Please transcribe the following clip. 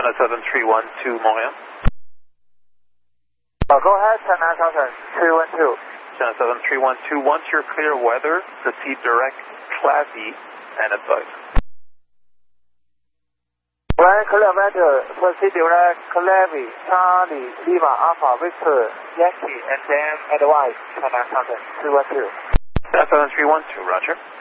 China 7312 Montreal. Go ahead, China 7312. China 7312, once you're clear weather, proceed direct Class E and advise. When clear weather, proceed direct Class E, Charlie, Lima, Alpha, Victor, Yankee, and then advise China 7312. China 7312, roger.